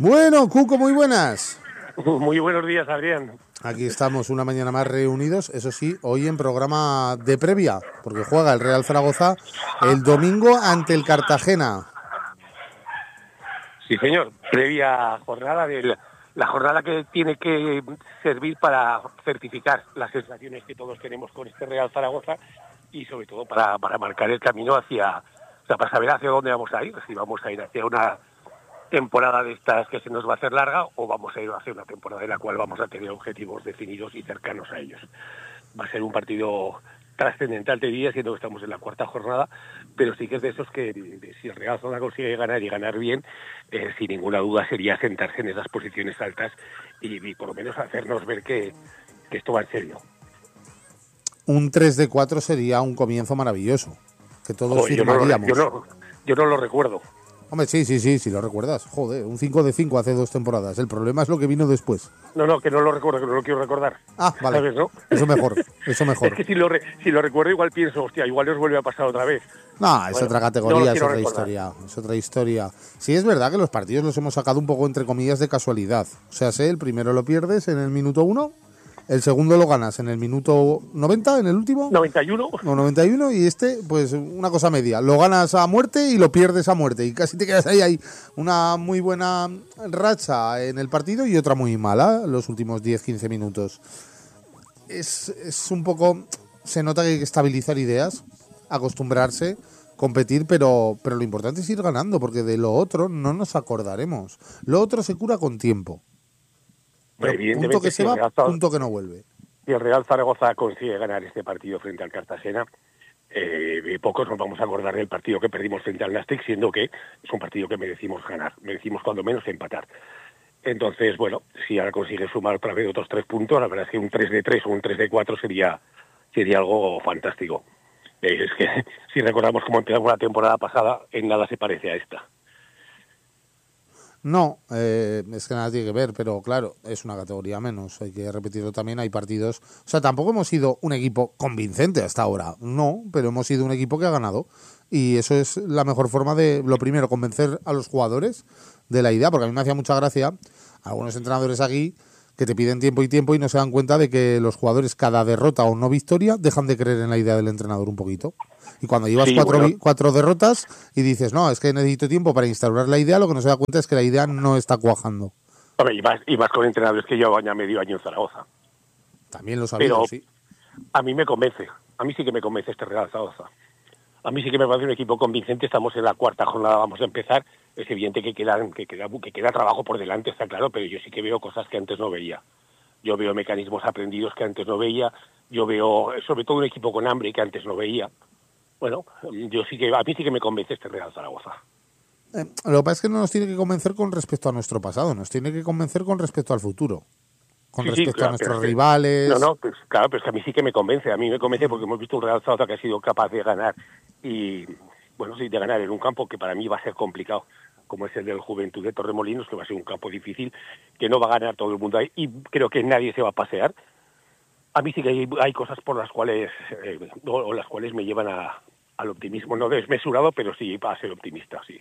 Bueno, Cuco, muy buenas. Muy buenos días, Adrián. Aquí estamos una mañana más reunidos, eso sí, hoy en programa de previa, porque juega el Real Zaragoza el domingo ante el Cartagena. Sí, señor. Previa jornada de la jornada que tiene que servir para certificar las sensaciones que todos tenemos con este Real Zaragoza y sobre todo para marcar el camino hacia, o sea, para saber hacia dónde vamos a ir, si vamos a ir hacia una temporada de estas que se nos va a hacer larga o vamos a ir hacia una temporada en la cual vamos a tener objetivos definidos y cercanos a ellos. Va a ser un partido trascendental, te diría, siendo que estamos en la cuarta jornada, pero sí que es de esos que si el Real Zaragoza consigue ganar y ganar bien, sin ninguna duda sería sentarse en esas posiciones altas y por lo menos hacernos ver que esto va en serio. Un 3-4 sería un comienzo maravilloso, que todos firmaríamos. Yo no lo recuerdo. Hombre, sí, lo recuerdas. Joder, un 5-5 hace 2 temporadas. El problema es lo que vino después. No, que no lo recuerdo, que no lo quiero recordar. Ah, vale. ¿Sabes, no? Eso mejor. Es que si lo recuerdo igual pienso, hostia, igual nos vuelve a pasar otra vez. No, es otra categoría, es otra historia. Es otra historia. Sí, es verdad que los partidos los hemos sacado un poco entre comillas de casualidad. O sea, el primero lo pierdes en el minuto 1, el segundo lo ganas en el minuto 90, en el último. 91. No, 91 y pues una cosa media. Lo ganas a muerte y lo pierdes a muerte. Y casi te quedas ahí. Hay una muy buena racha en el partido y otra muy mala, los últimos 10-15 minutos. Es un poco... Se nota que hay que estabilizar ideas, acostumbrarse, competir, pero lo importante es ir ganando, porque de lo otro no nos acordaremos. Lo otro se cura con tiempo. Punto que se va, punto que no vuelve. Si el Real Zaragoza consigue ganar este partido frente al Cartagena, pocos nos vamos a acordar del partido que perdimos frente al Nàstic, siendo que es un partido que merecimos ganar, merecimos cuando menos empatar. Entonces, bueno, si ahora consigue sumar otra vez otros 3 puntos, la verdad es que un 3-3 o un 3-4 sería algo fantástico. Es que si recordamos cómo empezamos la temporada pasada, en nada se parece a esta. No, es que nada tiene que ver, pero claro, es una categoría menos, hay que repetirlo también, hay partidos... O sea, tampoco hemos sido un equipo convincente hasta ahora, no, pero hemos sido un equipo que ha ganado. Y eso es la mejor forma de, lo primero, convencer a los jugadores de la idea, porque a mí me hacía mucha gracia algunos entrenadores aquí que te piden tiempo y no se dan cuenta de que los jugadores, cada derrota o no victoria, dejan de creer en la idea del entrenador un poquito. Y cuando llevas cuatro derrotas y dices, no, es que necesito tiempo para instaurar la idea, lo que no se da cuenta es que la idea no está cuajando. Hombre, y más con entrenadores que llevan ya medio año en Zaragoza. También lo sabía, pero sí. A mí me convence, a mí sí que me convence este Real Zaragoza. A mí sí que me parece un equipo convincente, estamos en la cuarta jornada, vamos a empezar. Es evidente que queda trabajo por delante, está claro, pero yo sí que veo cosas que antes no veía. Yo veo mecanismos aprendidos que antes no veía, yo veo sobre todo un equipo con hambre que antes no veía. Bueno, a mí sí que me convence este Real Zaragoza. Lo que pasa es que no nos tiene que convencer con respecto a nuestro pasado, nos tiene que convencer con respecto al futuro. Con respecto a nuestros rivales. Pues claro, pero es que a mí sí que me convence. A mí me convence porque hemos visto un Real Zaragoza que ha sido capaz de ganar y, bueno, sí, de ganar en un campo que para mí va a ser complicado, como es el del Juventud de Torremolinos, que va a ser un campo difícil, que no va a ganar todo el mundo ahí y creo que nadie se va a pasear. A mí sí que hay cosas por las cuales las cuales me llevan al optimismo, no desmesurado, pero sí a ser optimista, sí.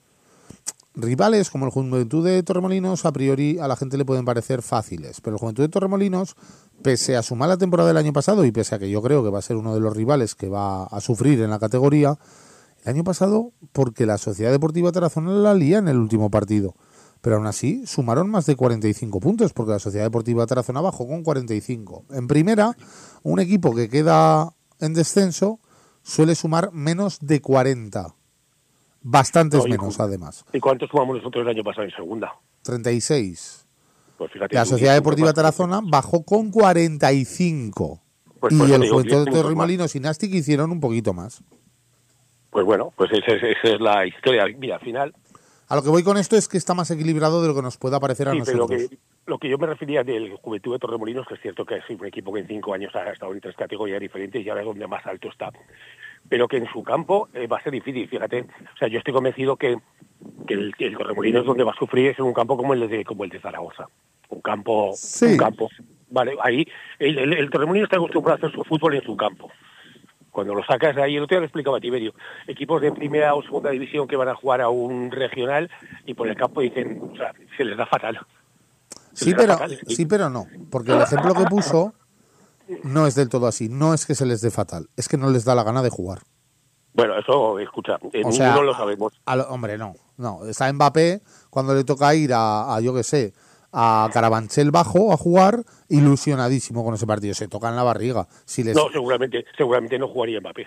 Rivales como el Juventud de Torremolinos, a priori a la gente le pueden parecer fáciles, pero el Juventud de Torremolinos, pese a su mala temporada del año pasado y pese a que yo creo que va a ser uno de los rivales que va a sufrir en la categoría, el año pasado porque la Sociedad Deportiva Tarazona la lía en el último partido, pero aún así sumaron más de 45 puntos porque la Sociedad Deportiva Tarazona bajó con 45. En primera, un equipo que queda en descenso suele sumar menos de 40. Bastantes menos, además. ¿Y cuántos sumamos nosotros el año pasado en segunda? 36. Pues fíjate. La Sociedad Deportiva Tarazona bajó con 45. Pues y el Juventud de Torremolinos y Nàstic hicieron un poquito más. Pues bueno, pues esa es la historia. Mira, al final... A lo que voy con esto es que está más equilibrado de lo que nos pueda parecer a nosotros. Pero lo que yo me refería del Juventud de Torremolinos, que es cierto que es un equipo que en 5 años ha estado en 3 categorías diferentes y ahora es donde más alto está, pero que en su campo va a ser difícil, fíjate. O sea, yo estoy convencido que el Torremolinos donde va a sufrir es en un campo como el de Zaragoza. Un campo, vale, ahí el Torremolinos está acostumbrado a hacer su fútbol en su campo. Cuando lo sacas ahí, el otro día lo explicaba Tiberio, equipos de primera o segunda división que van a jugar a un regional y por el campo dicen, o sea, se les da fatal. Sí, pero no, porque el ejemplo que puso no es del todo así, no es que se les dé fatal, es que no les da la gana de jugar. Bueno, eso, escucha, O sea, ninguno lo sabemos. Hombre, no, está Mbappé cuando le toca ir yo qué sé, a Carabanchel Bajo a jugar, ilusionadísimo con ese partido, se toca en la barriga. No, seguramente no jugaría Mbappé.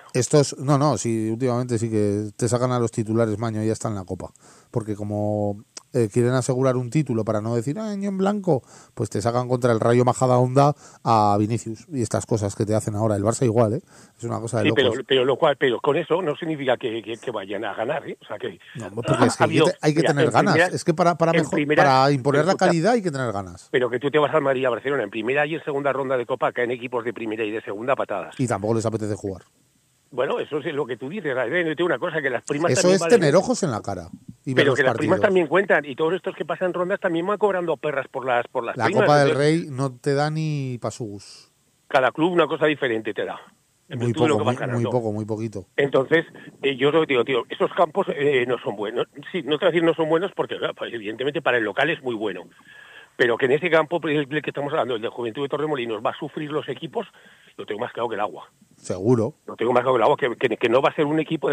Sí, últimamente sí que te sacan a los titulares, maño, y ya está en la Copa, porque como quieren asegurar un título para no decir año en blanco, pues te sacan contra el Rayo Majadahonda a Vinicius y estas cosas que te hacen ahora. El Barça igual, es una cosa de locos. Pero con eso no significa que vayan a ganar, o sea que no, porque es que hay que tener ganas, es que para imponer la calidad hay que tener ganas. Pero que tú te vas al Madrid a Barcelona en primera y en segunda ronda de Copa caen equipos de primera y de segunda patadas. Y tampoco les apetece jugar. Bueno, eso es lo que tú dices. Tengo una cosa, que las primas eso también es tener ojos en la cara y ver pero los que partidos. Las primas también cuentan, y todos estos que pasan rondas también van cobrando perras por las la primas. Copa del Rey no te da ni pasugus. Cada club una cosa diferente te da. Muy poco, muy poquito. Entonces, yo lo digo, tío, esos campos no son buenos. Sí, no te voy a decir no son buenos porque, pues, evidentemente, para el local es muy bueno. Pero que en ese campo el que estamos hablando, el de Juventud de Torremolinos, va a sufrir los equipos, lo tengo más claro que el agua. Seguro. Lo tengo más claro que el agua, que no va a ser un equipo,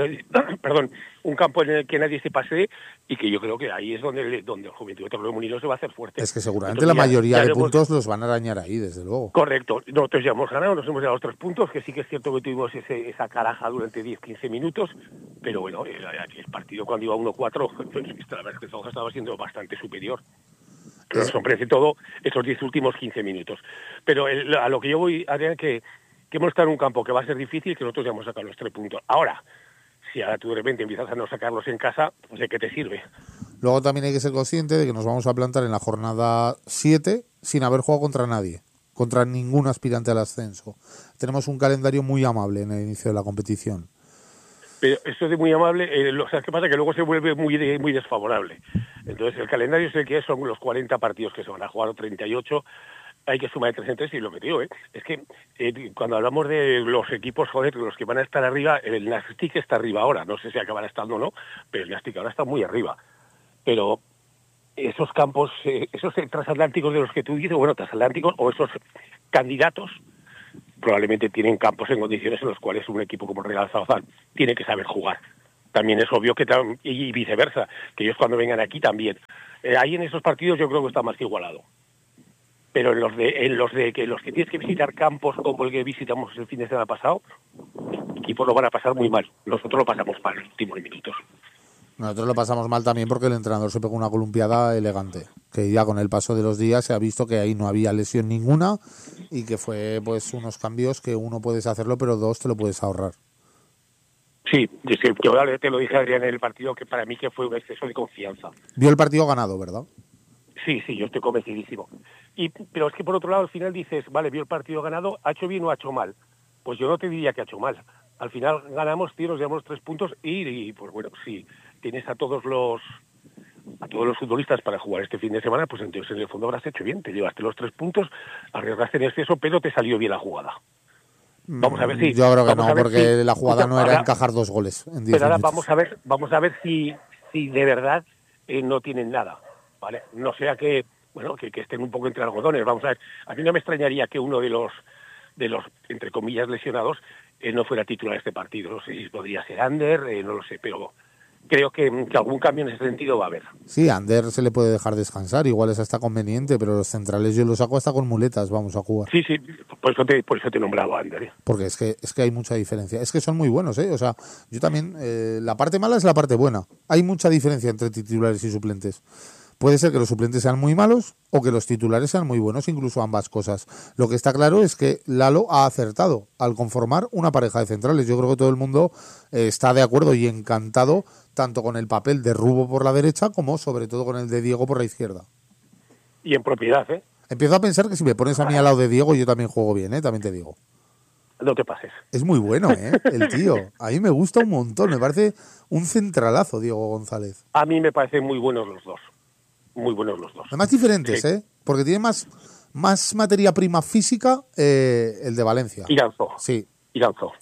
un campo en el que nadie se pase, y que yo creo que ahí es donde el Juventud de Torremolinos se va a hacer fuerte. Es que seguramente la mayoría de puntos los van a arañar ahí, desde luego. Correcto. Nosotros ya hemos ganado, nos hemos llevado los 3 puntos, que sí que es cierto que tuvimos esa caraja durante 10-15 minutos, pero bueno, el partido cuando iba 1-4, pues, la verdad es que Zaragoza estaba siendo bastante superior. Pero nos sorprende todo esos 10 últimos 15 minutos. Pero a lo que yo voy, Adrián, que hemos estado en un campo que va a ser difícil, que nosotros ya hemos sacado los 3 puntos. Ahora, si ahora tú de repente empiezas a no sacarlos en casa, pues ¿de qué te sirve? Luego también hay que ser consciente de que nos vamos a plantar en la jornada 7 sin haber jugado contra nadie, contra ningún aspirante al ascenso. Tenemos un calendario muy amable en el inicio de la competición. Pero eso de muy amable, ¿sabes qué pasa? Que luego se vuelve muy desfavorable. Entonces, el calendario es el que es, son los 40 partidos que se van a jugar, o 38, hay que sumar de 3 en 3, y lo que digo, es que cuando hablamos de los equipos, los que van a estar arriba, el Nastic está arriba ahora, no sé si acabará estando o no, pero el Nastic ahora está muy arriba. Pero esos campos, esos transatlánticos de los que tú dices, transatlánticos, o esos candidatos, probablemente tienen campos en condiciones en los cuales un equipo como el Real Zaragoza tiene que saber jugar. También es obvio que y viceversa, que ellos cuando vengan aquí también. Ahí en esos partidos yo creo que está más igualado. Pero en los que tienes que visitar campos como el que visitamos el fin de semana pasado, equipos lo van a pasar muy mal. Nosotros lo pasamos mal en los últimos minutos. Nosotros lo pasamos mal también porque el entrenador se pegó una columpiada elegante, que ya con el paso de los días se ha visto que ahí no había lesión ninguna y que fue pues unos cambios que uno puedes hacerlo, pero 2 te lo puedes ahorrar. Sí, yo te lo dije, Adrián, en el partido, que para mí que fue un exceso de confianza. Vio el partido ganado, ¿verdad? Sí, yo estoy convencidísimo. Pero es que por otro lado, al final dices, vale, vio el partido ganado, ¿ha hecho bien o ha hecho mal? Pues yo no te diría que ha hecho mal. Al final ganamos, tío, nos llevamos 3 puntos y pues bueno, sí, tienes a todos los futbolistas para jugar este fin de semana, pues entonces en el fondo habrás hecho bien, te llevaste los 3 puntos, arriesgaste en exceso, pero te salió bien la jugada. Vamos a ver si... Yo creo que no, porque la jugada no era encajar 2 goles en 10 Pero ahora minutos. vamos a ver si de verdad no tienen nada, ¿vale? No sea que estén un poco entre algodones. Vamos a ver, a mí no me extrañaría que uno de los entre comillas lesionados no fuera titular este partido. No sé si podría ser Ander, no lo sé, pero creo que algún cambio en ese sentido va a haber. Sí, a Ander se le puede dejar descansar, igual es hasta conveniente, pero los centrales yo los saco hasta con muletas, vamos a jugar. Sí, por eso te he nombrado a Ander. Porque es que hay mucha diferencia. Es que son muy buenos, O sea, yo también, la parte mala es la parte buena. Hay mucha diferencia entre titulares y suplentes. Puede ser que los suplentes sean muy malos o que los titulares sean muy buenos, incluso ambas cosas. Lo que está claro es que Lalo ha acertado al conformar una pareja de centrales. Yo creo que todo el mundo está de acuerdo y encantado tanto con el papel de Rubo por la derecha como sobre todo con el de Diego por la izquierda. Y en propiedad, Empiezo a pensar que si me pones a mí al lado de Diego yo también juego bien, también te digo. No te pases. Es muy bueno, el tío. A mí me gusta un montón, me parece un centralazo Diego González. A mí me parecen muy buenos los dos. Muy buenos los dos. Además diferentes, sí. Porque tiene más materia prima física el de Valencia. Iranzo. Sí. Iranzo.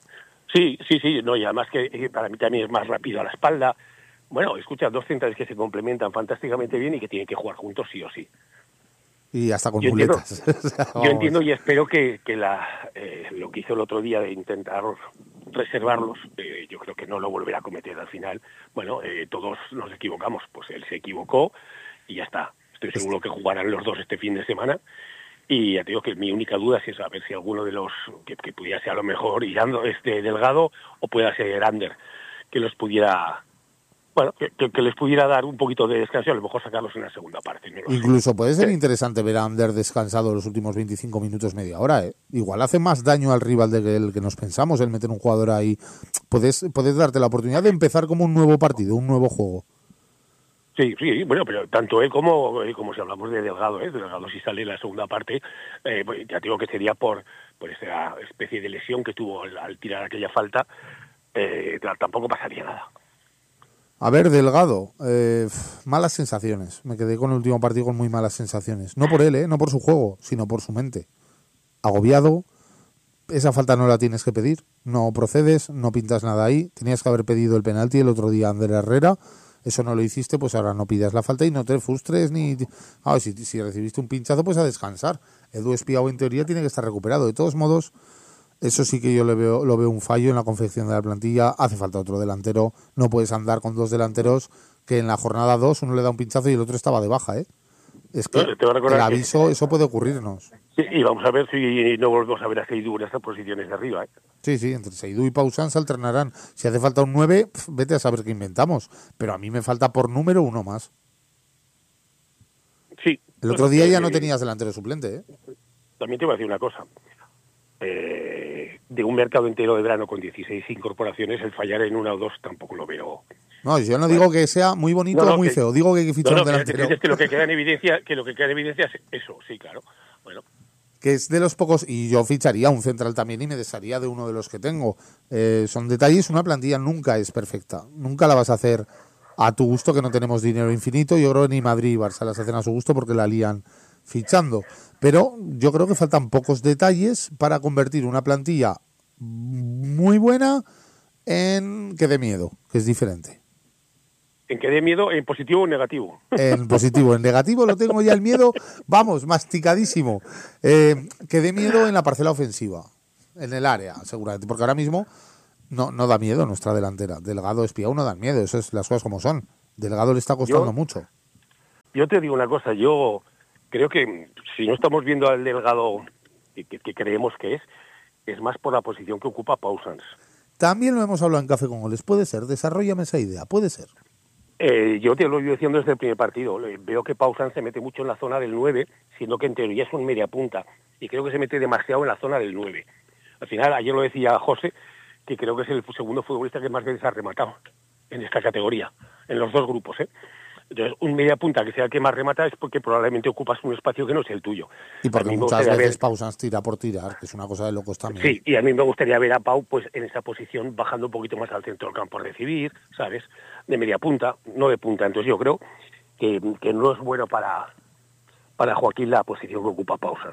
Sí, no, y además que para mí también es más rápido a la espalda. Bueno, escucha, dos centrales que se complementan fantásticamente bien y que tienen que jugar juntos sí o sí. Y hasta con Yo entiendo, muletas. O sea, yo vamos. entiendo y espero que lo que hizo el otro día de intentar reservarlos, yo creo que no lo volverá a cometer al final. Bueno, todos nos equivocamos, pues él se equivocó y ya está. Estoy seguro que jugarán los dos este fin de semana. Y ya te digo que mi única duda es esa, a ver si alguno de los que pudiera ser a lo mejor Irando, Delgado, o pueda ser Ander, que los pudiera, bueno, que les pudiera dar un poquito de descanso, a lo mejor sacarlos en la segunda parte, no lo sé. Incluso puede ser Sí. interesante ver a Ander descansado los últimos 25 minutos, media hora, ¿eh? Igual hace más daño al rival del que nos pensamos el meter un jugador ahí. Puedes darte la oportunidad de empezar como un nuevo partido, un nuevo juego. Sí, bueno, pero tanto él como si hablamos de Delgado, Delgado si sale en la segunda parte, pues ya digo que sería por esa especie de lesión que tuvo al tirar aquella falta, tampoco pasaría nada. A ver, Delgado, malas sensaciones. Me quedé con el último partido con muy malas sensaciones. No por él, no por su juego, sino por su mente. Agobiado, esa falta no la tienes que pedir, no procedes, no pintas nada ahí. Tenías que haber pedido el penalti el otro día a Ander Herrera. Eso no lo hiciste, pues ahora no pidas la falta y no te frustres ni... si recibiste un pinchazo, pues a descansar. Edu Espiao en teoría tiene que estar recuperado. De todos modos, eso sí que yo lo veo un fallo en la confección de la plantilla. Hace falta otro delantero. No puedes andar con dos delanteros que en la jornada 2 uno le da un pinchazo y el otro estaba de baja, ¿eh? Es que el aviso, eso puede ocurrirnos. Sí, y vamos a ver si no volvemos a ver a Seydou en estas posiciones de arriba, ¿eh? Sí, entre Seydou y Pausán se alternarán. Si hace falta un 9, vete a saber qué inventamos. Pero a mí me falta por número uno más. Sí. El otro día ya no tenías delantero suplente, ¿eh? También te voy a decir una cosa. De un mercado entero de verano con 16 incorporaciones, el fallar en una o dos tampoco lo veo. No, yo no digo que sea muy bonito o muy feo. Digo que hay que fichar un delantero. Es que lo que queda en evidencia, es eso, sí, claro. Bueno. Que es de los pocos, y yo ficharía un central también y me desharía de uno de los que tengo. Son detalles, una plantilla nunca es perfecta, nunca la vas a hacer a tu gusto, que no tenemos dinero infinito. Yo creo que ni Madrid y Barça las hacen a su gusto porque la lían fichando, pero yo creo que faltan pocos detalles para convertir una plantilla muy buena en que dé miedo, que es diferente. ¿En qué dé miedo? ¿En positivo o en negativo? En positivo. En negativo lo tengo ya el miedo, vamos, masticadísimo. Que dé miedo en la parcela ofensiva, en el área, seguramente. Porque ahora mismo no da miedo nuestra delantera. Delgado, Espiao no dan miedo, eso es las cosas como son. Delgado le está costando mucho. Yo te digo una cosa, yo creo que si no estamos viendo al Delgado que creemos que es más por la posición que ocupa Pausans. También lo hemos hablado en Café con Goles. Puede ser, desarrollame esa idea, puede ser. Yo te lo he ido diciendo desde el primer partido. Veo que Pausans se mete mucho en la zona del 9, siendo que en teoría es un media punta. Y creo que se mete demasiado en la zona del 9. Al final, ayer lo decía José, que creo que es el segundo futbolista que más veces ha rematado en esta categoría, en los dos grupos, ¿eh? Entonces, un media punta que sea el que más remata es porque probablemente ocupas un espacio que no es el tuyo. Y porque muchas veces Pausans tira por tirar, que es una cosa de locos también. Sí, y a mí me gustaría ver a Pau pues en esa posición, bajando un poquito más al centro del campo a recibir, ¿sabes? De media punta, no de punta. Entonces yo creo que no es bueno para Joaquín la posición que ocupa Pausans.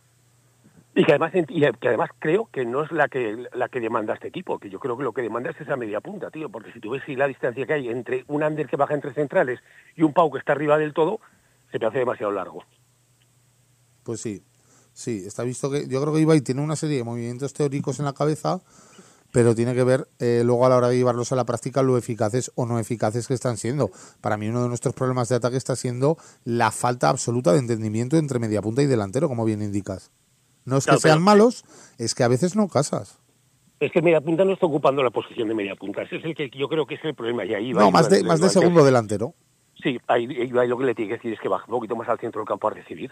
Y que además creo que no es la que demanda este equipo, que yo creo que lo que demanda es esa media punta, tío, porque si tú ves la distancia que hay entre un Ander que baja entre centrales y un Pau que está arriba del todo, se me hace demasiado largo. Pues sí, está visto que yo creo que Ibai tiene una serie de movimientos teóricos en la cabeza, pero tiene que ver luego a la hora de llevarlos a la práctica lo eficaces o no eficaces que están siendo. Para mí uno de nuestros problemas de ataque está siendo la falta absoluta de entendimiento entre media punta y delantero, como bien indicas. No es que sean malos, es que a veces no casas. Es que media punta no está ocupando la posición de media punta. Ese es el que yo creo que es el problema. Y ahí no, más de segundo delantero. Sí, ahí lo que le tiene que decir es que baja un poquito más al centro del campo a recibir.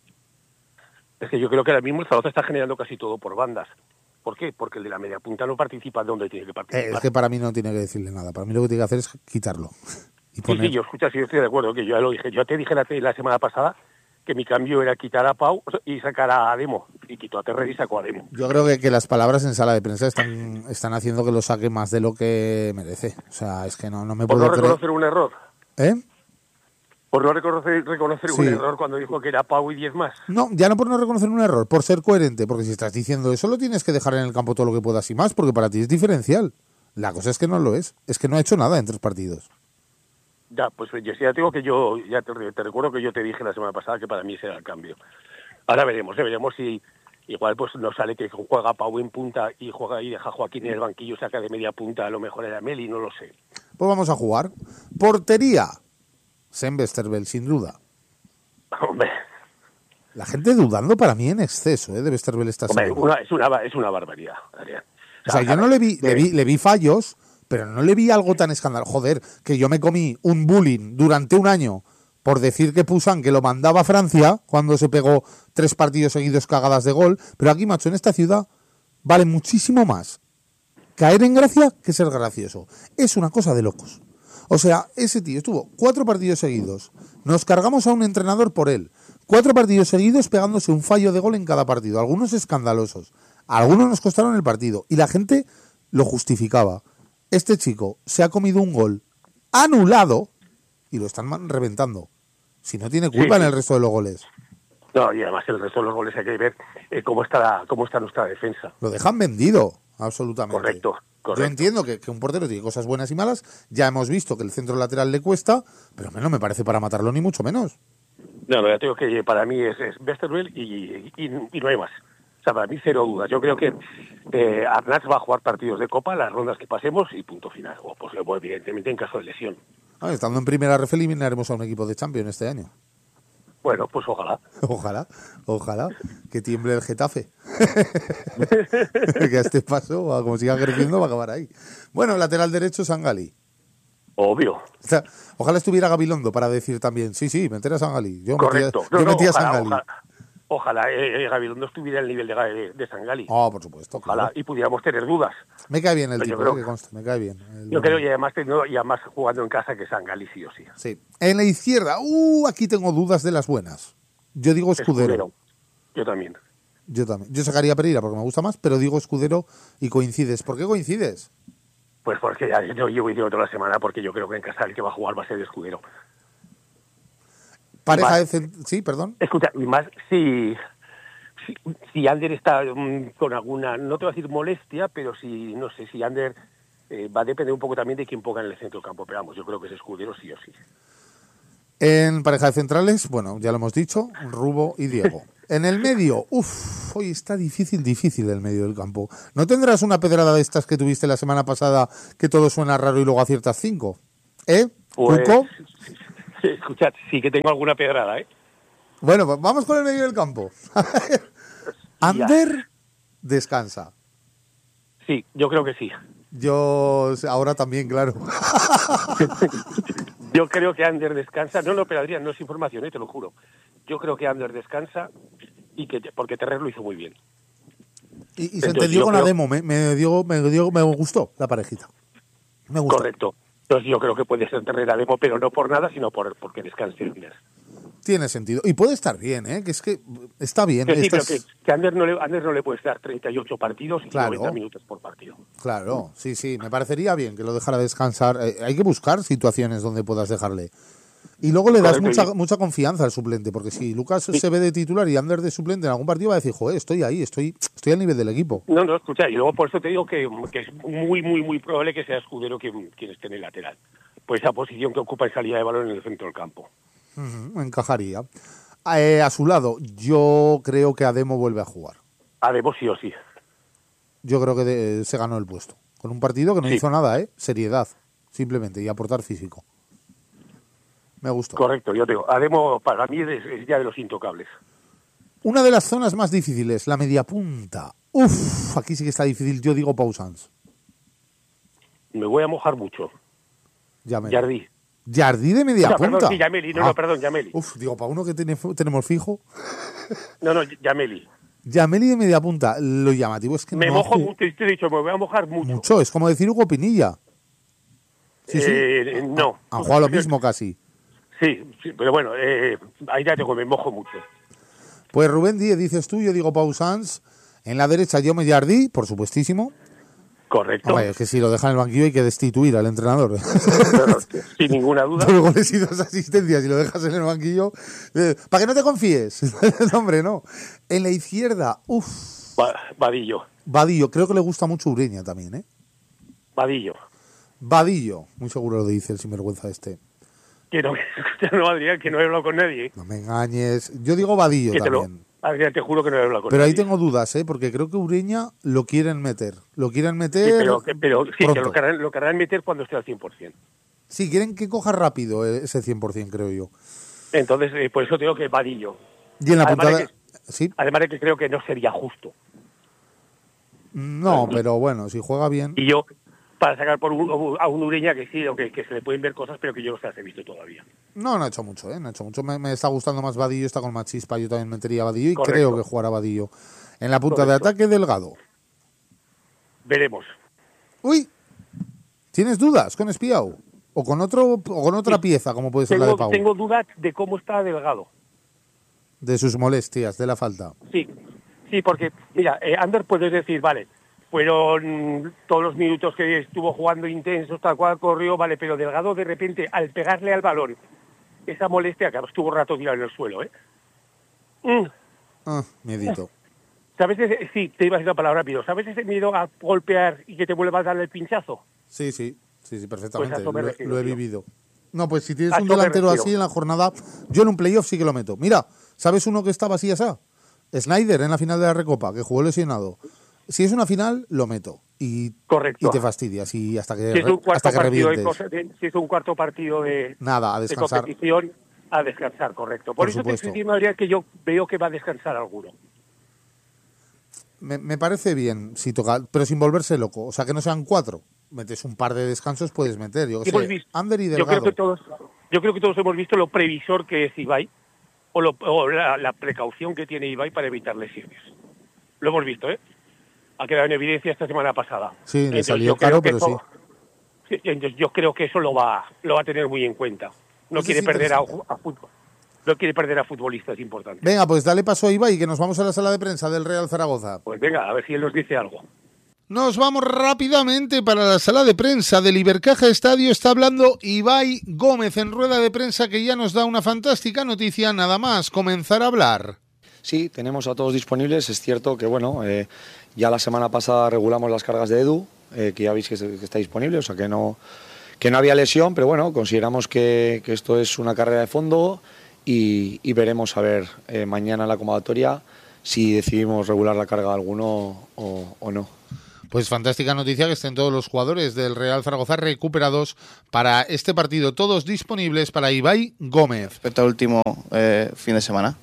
Es que yo creo que ahora mismo el Zaragoza está generando casi todo por bandas. ¿Por qué? Porque el de la media punta no participa de donde tiene que participar. Es que para mí no tiene que decirle nada. Para mí lo que tiene que hacer es quitarlo. Y poner... Sí, yo estoy de acuerdo, que yo ya lo dije. Yo te dije la semana pasada que mi cambio era quitar a Pau y sacar a Demo. Y quitó a Terrer y sacó a Demo. Yo creo que las palabras en sala de prensa están haciendo que lo saque más de lo que merece. O sea, es que no me puedo ¿Por no reconocer un error? ¿Eh? Por no reconocer Sí. un error cuando dijo que era Pau y 10 más. No, ya no por no reconocer un error, por ser coherente, porque si estás diciendo eso lo tienes que dejar en el campo todo lo que puedas y más, porque para ti es diferencial. La cosa es que no lo es que no ha hecho nada en 3 partidos. Ya, pues yo ya tengo que yo, ya te recuerdo que yo te dije la semana pasada que para mí ese era el cambio. Ahora veremos si igual pues nos sale que juega Pau en punta y juega y deja a Joaquín en el banquillo, saca de media punta, a lo mejor era Meli, no lo sé. Pues vamos a jugar. Portería. Sven Westerveld, sin duda. Hombre, La gente dudando para mí en exceso, de Westerveld esta semana. es una barbaridad, Adrián. O sea, yo no le vi fallos, pero no le vi algo tan escandaloso. Joder, que yo me comí un bullying durante un año por decir que Poussin que lo mandaba a Francia cuando se pegó 3 partidos seguidos cagadas de gol, pero aquí, macho, en esta ciudad vale muchísimo más caer en gracia que ser gracioso. Es una cosa de locos. O sea, ese tío estuvo 4 partidos seguidos. Nos cargamos a un entrenador por él. 4 partidos seguidos pegándose un fallo de gol en cada partido. Algunos escandalosos. Algunos nos costaron el partido. Y la gente lo justificaba. Este chico se ha comido un gol anulado y lo están reventando. Si no tiene culpa en el resto de los goles. No, y además el resto de los goles hay que ver cómo está nuestra defensa. Lo dejan vendido, absolutamente. Correcto. Yo entiendo que un portero tiene cosas buenas y malas. Ya hemos visto que el centro lateral le cuesta, pero no me parece para matarlo ni mucho menos. No, ya tengo que para mí es Westerveld y no hay más. O sea, para mí 0 dudas. Yo creo que Arnaz va a jugar partidos de Copa, las rondas que pasemos y punto final. O pues evidentemente en caso de lesión. Estando en primera ref eliminaremos a un equipo de Champions este año. Bueno, pues ojalá. Ojalá que tiemble el Getafe. Que a este paso, como siga creciendo, va a acabar ahí. Bueno, lateral derecho, Sangali. Obvio. O sea, ojalá estuviera Gabilondo para decir también, sí, meter a Sangali. Yo Correcto. metía a Sangali. Ojalá Gabilondo estuviera al nivel de Sangali. Por supuesto. Ojalá, claro. Y pudiéramos tener dudas. Me cae bien el Pero tipo, que conste, me cae bien. Yo creo y además jugando en casa que Sangali sí o sí. Sí. En la izquierda, aquí tengo dudas de las buenas. Yo digo Escudero. Yo también. Yo sacaría a Pereira porque me gusta más, pero digo Escudero y coincides. ¿Por qué coincides? Pues porque ya yo llevo diciendo toda la semana porque yo creo que en casa el que va a jugar va a ser Escudero. Pareja de sí, perdón. Escucha, y más si Ander está con alguna, no te voy a decir molestia, pero no sé si Ander va a depender un poco también de quién ponga en el centro del campo. Pero vamos, yo creo que es Escudero sí o sí. En pareja de centrales, bueno, ya lo hemos dicho, Rubo y Diego. En el medio, hoy está difícil el medio del campo. ¿No tendrás una pedrada de estas que tuviste la semana pasada que todo suena raro y luego aciertas 5? Pues, ¿Cuco? Escuchad, sí que tengo alguna pedrada, Bueno, pues vamos con el medio del campo. Ander descansa. Sí, yo creo que sí. Yo ahora también, claro. Yo creo que Ander descansa. No, pero Adrián, no es información, te lo juro. Yo creo que Ander descansa porque Terrer lo hizo muy bien. Y se entendió con Ademo. Me gustó la parejita. Me gustó. Correcto. Entonces yo creo que puede ser Terrer Ademo, pero no por nada, sino porque descanse Ander. Tiene sentido. Y puede estar bien, que es que está bien. Sí, pero que Ander no le puedes dar 38 partidos y 90 minutos por partido. Claro, sí, me parecería bien que lo dejara descansar. Hay que buscar situaciones donde puedas dejarle. Y luego le das mucha confianza al suplente, porque si Lucas se ve de titular y Ander de suplente en algún partido va a decir, joder, estoy ahí, estoy al nivel del equipo. No, escucha, y luego por eso te digo que es muy, muy, muy probable que sea Escudero quien esté en el lateral. Pues esa posición que ocupa en salida de balón en el centro del campo. Encajaría. A su lado, yo creo que Ademo vuelve a jugar. Ademo sí o sí. Yo creo que se ganó el puesto. Con un partido que no hizo nada, seriedad, simplemente, y aportar físico. Me gustó. Correcto, yo te digo, Ademo para mí es ya de los intocables. Una de las zonas más difíciles, la media punta. Aquí sí que está difícil. Yo digo Pausans. Me voy a mojar mucho. Jardí de media punta. Perdón, sí, Yameli. Perdón, Yameli. Digo, para uno que tenemos fijo. No, Yameli. Yameli de media punta. Lo llamativo es que me mojo mucho, te he dicho, me voy a mojar mucho. Es como decir Hugo Pinilla. Sí. No. Han jugado lo mismo casi. Sí, pero bueno, ahí ya me mojo mucho. Pues Rubén Díez, dices tú, yo digo Pausans. En la derecha yo me Jardí, por supuestísimo. Correcto. Hombre, es que si lo dejan en el banquillo hay que destituir al entrenador. Pero, sin ninguna duda. 2 goles y 2 asistencias y lo dejas en el banquillo. Para que no te confíes. No, hombre, no. En la izquierda, Vadillo. Vadillo, creo que le gusta mucho Ureña también, ¿eh? Vadillo, muy seguro lo dice el sinvergüenza este. Que no, Adrián, que no he hablado con nadie. No me engañes. Yo digo Vadillo también. Adrián, te juro que no he hablado con pero nadie. Ahí tengo dudas, porque creo que Ureña lo quieren meter. Lo quieren meter. Sí, pero sí, que lo querrán meter cuando esté al 100%. Sí, quieren que coja rápido ese 100%, creo yo. Entonces, por eso tengo que Vadillo. Y en la puntada. Sí. Además de que creo que no sería justo. No, pero bueno, si juega bien. Y yo, para sacar a un Ureña que sí, o que se le pueden ver cosas, pero que yo no se las he visto todavía. No ha hecho mucho, no ha hecho mucho. Me está gustando más Vadillo, está con más chispa. Yo también metería a Vadillo y Correcto. creo que jugará Vadillo. En la punta de ataque, Delgado. Veremos. Uy, ¿tienes dudas con Espiau? ¿O con otra pieza, como puede ser la de Pau? Tengo dudas de cómo está Delgado. De sus molestias, de la falta. Sí, porque, mira, Ander puedes decir, vale, fueron todos los minutos que estuvo jugando intensos, tal cual corrió, vale, pero Delgado de repente, al pegarle al balón, esa molestia, que estuvo un rato tirado en el suelo, Miedito. ¿Sabes sí, te iba a decir la palabra rápido. ¿Sabes ese miedo a golpear y que te vuelva a darle el pinchazo? Sí, perfectamente. Pues lo he vivido. No, pues si tienes un delantero así en la jornada, yo en un playoff sí que lo meto. Mira, ¿sabes uno que estaba así asá? Snyder en la final de la Recopa, que jugó lesionado. Si es una final, lo meto. Correcto. Y te fastidias y hasta que, si es un cuarto revientes. Si es un cuarto partido de competición, a descansar, correcto. Por eso supuesto. Te estoy diciendo, Adrián, que yo veo que va a descansar alguno. Me parece bien, si toca, pero sin volverse loco. O sea, que no sean 4. Metes un par de descansos, puedes meter. Yo sé, Ander y Delgado. Yo creo que todos hemos visto lo previsor que es Ibai, o la precaución que tiene Ibai para evitar lesiones. Lo hemos visto, ha quedado en evidencia esta semana pasada. Sí, le salió caro, pero sí. Entonces yo creo que eso lo va a tener muy en cuenta. No quiere perder a fútbol. No quiere perder a futbolistas importantes. Venga, pues dale paso a Ibai, que nos vamos a la sala de prensa del Real Zaragoza. Pues venga, a ver si él nos dice algo. Nos vamos rápidamente para la sala de prensa del Ibercaja Estadio. Está hablando Ibai Gómez en rueda de prensa, que ya nos da una fantástica noticia, nada más comenzar a hablar. Sí, tenemos a todos disponibles. Es cierto que ya la semana pasada regulamos las cargas de Edu, que ya veis que está disponible, o sea que no había lesión, pero bueno, consideramos que esto es una carrera de fondo y veremos a ver mañana en la convocatoria si decidimos regular la carga de alguno o no. Pues fantástica noticia que estén todos los jugadores del Real Zaragoza recuperados para este partido, todos disponibles para Ibai Gómez. Respecto al último fin de semana.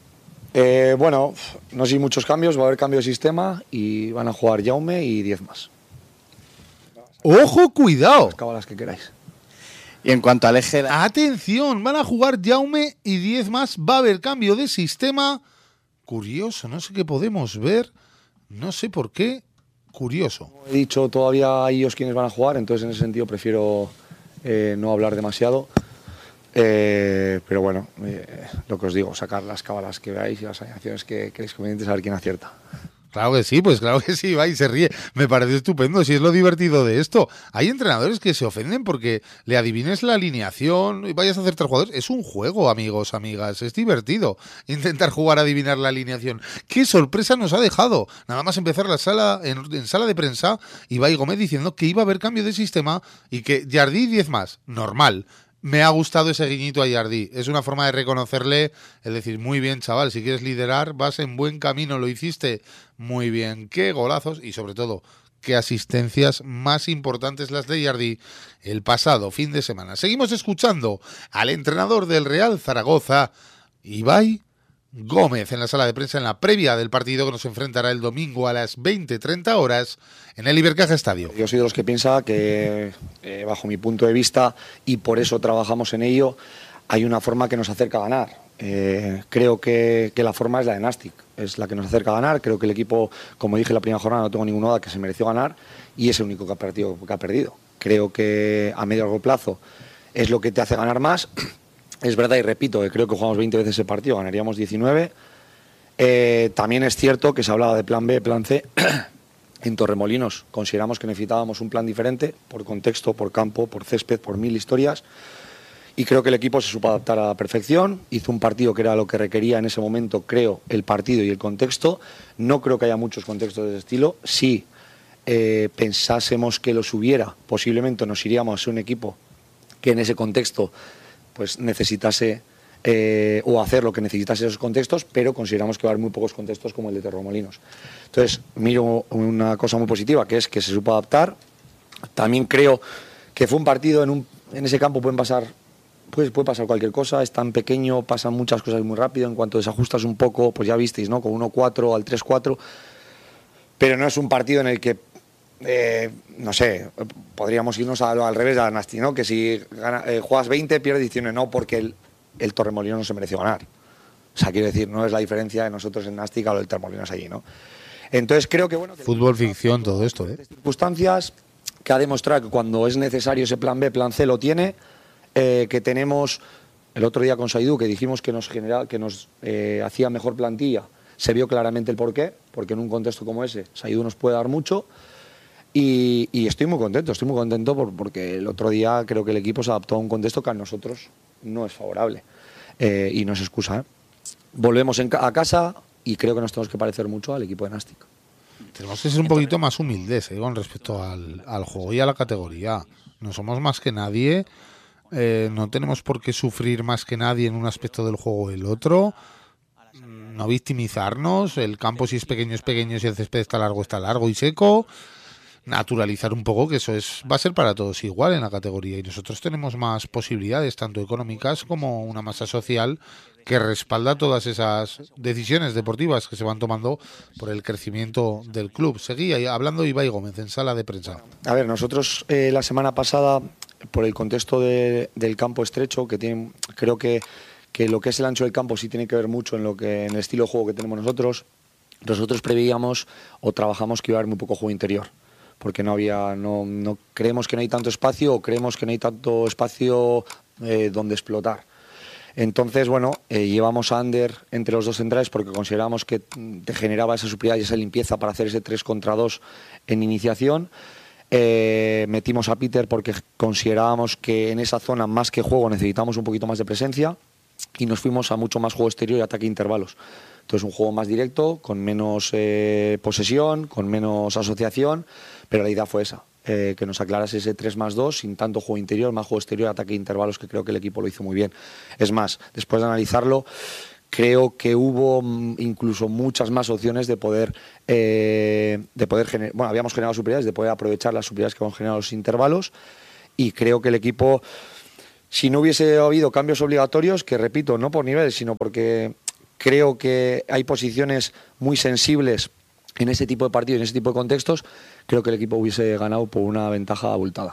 No hay muchos cambios, va a haber cambio de sistema y van a jugar Jaume y 10 más. ¡Ojo, cuidado! Las cábalas que queráis. Y en cuanto al eje... ¡Atención! Van a jugar Jaume y 10 más, va a haber cambio de sistema. Curioso, no sé qué podemos ver, no sé por qué. Curioso. Como he dicho, todavía hay ellos quienes van a jugar, entonces en ese sentido prefiero no hablar demasiado. Pero bueno, lo que os digo, sacar las cábalas que veáis y las alineaciones que queréis convenientes a ver quién acierta. Claro que sí, pues claro que sí, va y se ríe. Me parece estupendo, si es lo divertido de esto. Hay entrenadores que se ofenden porque le adivines la alineación y vayas a acertar jugadores. Es un juego, amigos, amigas, es divertido intentar jugar a adivinar la alineación. ¡Qué sorpresa nos ha dejado! Nada más empezar la sala en sala de prensa, Ibai Gómez diciendo que iba a haber cambio de sistema y que Jardí 10 más, normal. Me ha gustado ese guiñito a Jardí. Es una forma de reconocerle, es decir, muy bien, chaval, si quieres liderar, vas en buen camino, lo hiciste muy bien. Qué golazos y sobre todo, qué asistencias más importantes las de Jardí el pasado fin de semana. Seguimos escuchando al entrenador del Real Zaragoza, Ibai Gómez, en la sala de prensa en la previa del partido que nos enfrentará el domingo a las 20:30 horas en el Ibercaja Estadio. Yo soy de los que piensa que, bajo mi punto de vista, y por eso trabajamos en ello, hay una forma que nos acerca a ganar. Creo que la forma es la de Nastic, es la que nos acerca a ganar. Creo que el equipo, como dije en la primera jornada, no tengo ninguna duda que se mereció ganar y es el único que ha perdido. Creo que a medio y largo plazo es lo que te hace ganar más. Es verdad y repito que creo que jugamos 20 veces el partido, ganaríamos 19. También es cierto que se hablaba de plan B, plan C. En Torremolinos consideramos que necesitábamos un plan diferente, por contexto, por campo, por césped, por 1000 historias. Y creo que el equipo se supo adaptar a la perfección, hizo un partido que era lo que requería en ese momento, creo, el partido y el contexto. No creo que haya muchos contextos de ese estilo. Si pensásemos que los hubiera, posiblemente nos iríamos a ser un equipo que en ese contexto pues necesitase o hacer lo que necesitase esos contextos, pero consideramos que va a haber muy pocos contextos como el de Torremolinos. Entonces, miro una cosa muy positiva, que es que se supo adaptar. También creo que fue un partido en ese campo puede pasar cualquier cosa, es tan pequeño, pasan muchas cosas muy rápido, en cuanto desajustas un poco, pues ya visteis, ¿no? Con 1-4 al 3-4, pero no es un partido en el que, no sé, podríamos irnos al revés de la Nasti, ¿no? Que si juegas 20, pierdes 19, no, porque el Torremolinos no se mereció ganar. O sea, quiero decir, no es la diferencia de nosotros en Nasti o el Torremolinos allí, ¿no? Entonces creo que, bueno... Fútbol ficción, todo esto, ¿eh? Circunstancias que ha demostrado que cuando es necesario ese plan B, plan C lo tiene, que tenemos el otro día con Saidú, que dijimos que nos hacía mejor plantilla, se vio claramente el porqué, porque en un contexto como ese Saidú nos puede dar mucho, y estoy muy contento porque el otro día creo que el equipo se adaptó a un contexto que a nosotros no es favorable, y no es excusa, ¿eh? Volvemos a casa y creo que nos tenemos que parecer mucho al equipo de Nastic. Tenemos que ser un poquito más humildes con respecto al juego y a la categoría. No somos más que nadie. No tenemos por qué sufrir más que nadie en un aspecto del juego o el otro. No victimizarnos. El campo, si es pequeño, si el césped está largo y seco. Naturalizar un poco que eso va a ser para todos igual en la categoría, y nosotros tenemos más posibilidades, tanto económicas como una masa social que respalda todas esas decisiones deportivas que se van tomando por el crecimiento del club. Seguía hablando Ibai Gómez en sala de prensa. A ver, nosotros la semana pasada, por el contexto del campo estrecho, creo que lo que es el ancho del campo sí tiene que ver mucho en el estilo de juego que tenemos nosotros. Nosotros preveíamos o trabajamos que iba a haber muy poco juego interior, porque no creemos que no hay tanto espacio, o creemos que no hay tanto espacio donde explotar. Entonces, bueno, llevamos a Ander entre los dos centrales porque consideramos que te generaba esa superioridad y esa limpieza para hacer ese 3 contra 2 en iniciación. Metimos a Peter porque considerábamos que en esa zona, más que juego, necesitamos un poquito más de presencia, y nos fuimos a mucho más juego exterior y ataque a intervalos. Entonces, un juego más directo, con menos posesión, con menos asociación, pero la idea fue esa, que nos aclarase ese 3+2 sin tanto juego interior, más juego exterior, ataque a intervalos, que creo que el equipo lo hizo muy bien. Es más, después de analizarlo, creo que hubo incluso muchas más opciones de poder generar, bueno, habíamos generado superioridades, de poder aprovechar las superioridades que hemos generado los intervalos, y creo que el equipo, si no hubiese habido cambios obligatorios, que repito, no por nivel, sino porque creo que hay posiciones muy sensibles en ese tipo de partidos, en ese tipo de contextos, creo que el equipo hubiese ganado por una ventaja abultada.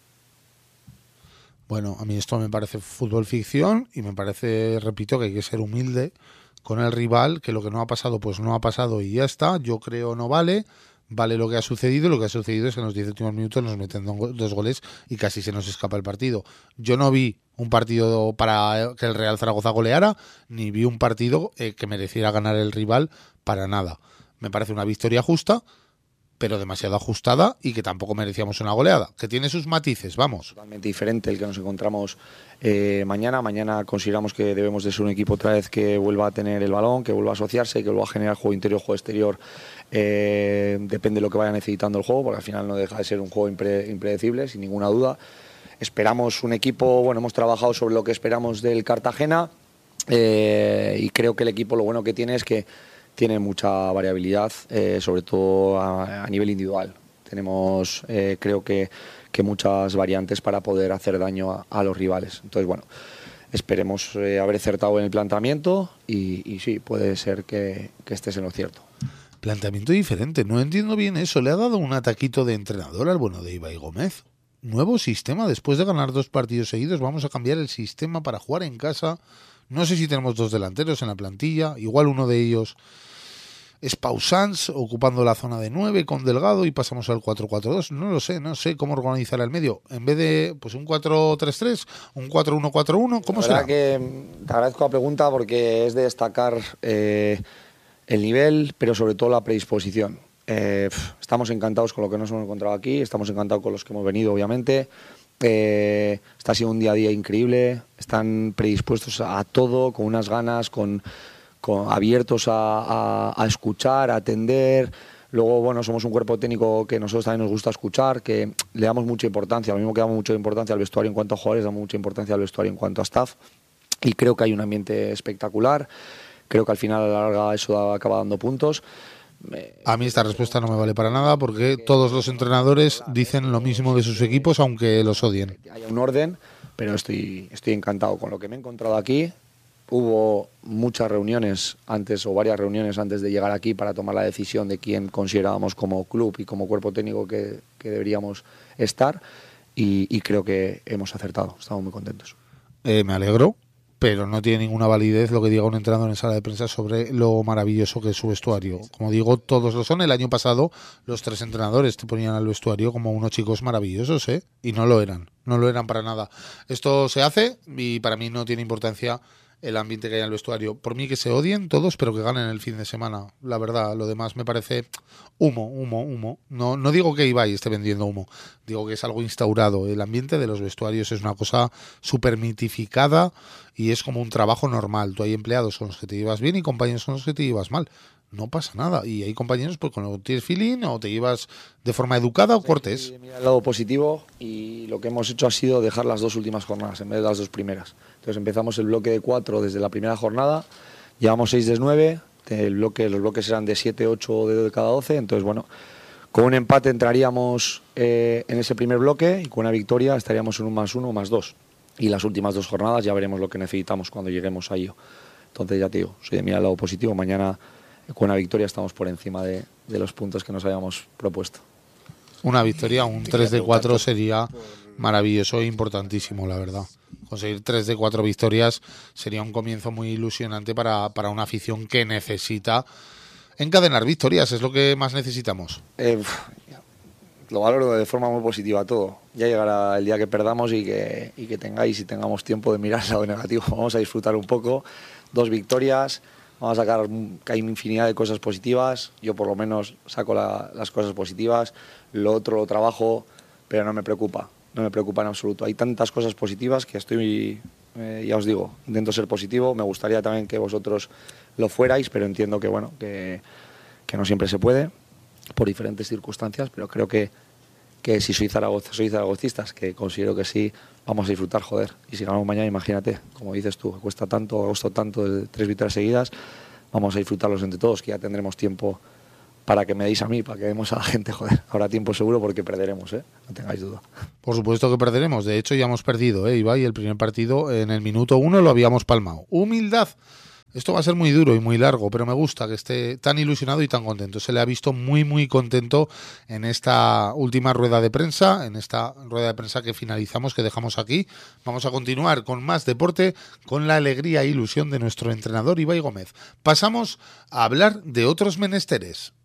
Bueno, a mí esto me parece fútbol ficción, y me parece, repito, que hay que ser humilde con el rival, que lo que no ha pasado, pues no ha pasado y ya está. Yo creo no vale lo que ha sucedido, y lo que ha sucedido es que en los 10 últimos minutos nos meten 2 goles y casi se nos escapa el partido. Yo no vi un partido para que el Real Zaragoza goleara, ni vi un partido que mereciera ganar el rival para nada. Me parece una victoria justa, pero demasiado ajustada, y que tampoco merecíamos una goleada, que tiene sus matices, vamos. Totalmente diferente el que nos encontramos mañana. Mañana consideramos que debemos de ser un equipo otra vez que vuelva a tener el balón, que vuelva a asociarse, que vuelva a generar juego interior, juego exterior. Depende de lo que vaya necesitando el juego, porque al final no deja de ser un juego impredecible, sin ninguna duda. Esperamos un equipo, bueno, hemos trabajado sobre lo que esperamos del Cartagena, y creo que el equipo lo bueno que tiene es que tiene mucha variabilidad, sobre todo a nivel individual. Tenemos, creo que muchas variantes para poder hacer daño a los rivales. Entonces, bueno, esperemos haber acertado en el planteamiento, y sí, puede ser que estés en lo cierto. Planteamiento diferente, no entiendo bien eso. Le ha dado un ataquito de entrenador al bueno de Ibai Gómez. Nuevo sistema, después de ganar 2 partidos seguidos, vamos a cambiar el sistema para jugar en casa. No sé si tenemos 2 delanteros en la plantilla, igual uno de ellos es Pausans, ocupando la zona de 9 con Delgado, y pasamos al 4-4-2. No sé cómo organizar el medio. En vez de pues un 4-3-3, un 4-1-4-1, ¿cómo será? La verdad que te agradezco la pregunta, porque es de destacar el nivel, pero sobre todo la predisposición. Estamos encantados con lo que nos hemos encontrado aquí, estamos encantados con los que hemos venido, obviamente. Está siendo un día a día increíble, están predispuestos a todo, con unas ganas, abiertos a escuchar, a atender. Luego, bueno, somos un cuerpo técnico que nosotros también nos gusta escuchar, que le damos mucha importancia, lo mismo que damos mucha importancia al vestuario en cuanto a jugadores, damos mucha importancia al vestuario en cuanto a staff, y creo que hay un ambiente espectacular. Creo que al final a la larga eso acaba dando puntos. A mí esta respuesta no me vale para nada porque todos los entrenadores dicen lo mismo de sus equipos aunque los odien. Hay un orden, pero estoy encantado con lo que me he encontrado aquí. Hubo muchas reuniones antes o varias reuniones antes de llegar aquí para tomar la decisión de quién considerábamos como club y como cuerpo técnico que deberíamos estar, y creo que hemos acertado, estamos muy contentos. Me alegro, pero no tiene ninguna validez lo que diga un entrenador en sala de prensa sobre lo maravilloso que es su vestuario. Como digo, todos lo son. El año pasado los 3 entrenadores te ponían al vestuario como unos chicos maravillosos, y no lo eran para nada. Esto se hace y para mí no tiene importancia el ambiente que hay en el vestuario. Por mí que se odien todos, pero que ganen el fin de semana. La verdad, lo demás me parece humo. No digo que Ibai esté vendiendo humo, digo que es algo instaurado. El ambiente de los vestuarios es una cosa súper mitificada y es como un trabajo normal. Tú hay empleados con los que te llevas bien y compañeros con los que te llevas mal. No pasa nada. Y hay compañeros pues con los que tienes feeling o te llevas de forma educada o cortés. Mira el lado positivo, y lo que hemos hecho ha sido dejar las 2 últimas jornadas en vez de las 2 primeras. Entonces empezamos el bloque de 4 desde la primera jornada, llevamos 6 de 9, los bloques eran de 7, 8 de cada 12, entonces bueno, con un empate entraríamos en ese primer bloque y con una victoria estaríamos en un +1 o +2. Y las últimas 2 jornadas ya veremos lo que necesitamos cuando lleguemos a ello. Entonces ya te digo, soy de mirar el lado positivo, mañana con una victoria estamos por encima de los puntos que nos habíamos propuesto. Una victoria, un 3 de 4 sería maravilloso e importantísimo, la verdad. Conseguir 3 de 4 victorias sería un comienzo muy ilusionante para una afición que necesita encadenar victorias, es lo que más necesitamos. Lo valoro de forma muy positiva todo. Ya llegará el día que perdamos y que tengáis y tengamos tiempo de mirar el lado negativo. Vamos a disfrutar un poco, 2 victorias. Vamos a sacar que hay infinidad de cosas positivas. Yo por lo menos saco las cosas positivas. Lo otro lo trabajo, pero no me preocupa en absoluto. Hay tantas cosas positivas que estoy, ya os digo, intento ser positivo. Me gustaría también que vosotros lo fuerais, pero entiendo que bueno, que no siempre se puede por diferentes circunstancias, pero creo que si sois zaragocistas, que considero que sí, vamos a disfrutar, joder. Y si ganamos mañana, imagínate, como dices tú, cuesta tanto, ha costado tanto, de 3 victorias seguidas, vamos a disfrutarlos entre todos, que ya tendremos tiempo para que me deis a mí, para que demos a la gente, joder. Habrá tiempo seguro porque perderemos, no tengáis duda. Por supuesto que perderemos, de hecho ya hemos perdido, Ibai, el primer partido en el minuto 1 lo habíamos palmado. Humildad. Esto va a ser muy duro y muy largo, pero me gusta que esté tan ilusionado y tan contento. Se le ha visto muy contento en esta última rueda de prensa, que finalizamos, que dejamos aquí. Vamos a continuar con más deporte, con la alegría e ilusión de nuestro entrenador Ibai Gómez. Pasamos a hablar de otros menesteres.